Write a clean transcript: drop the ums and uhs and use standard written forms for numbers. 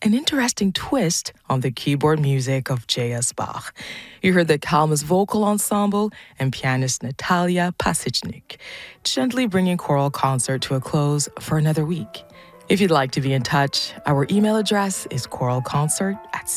an interesting twist on the keyboard music of J.S. Bach. You heard the Kalmus Vocal Ensemble and pianist Natalia Pasichnik, gently bringing choral concert to a close for another week. If you'd like to be in touch, our email address is choralconcert@cbc.fm.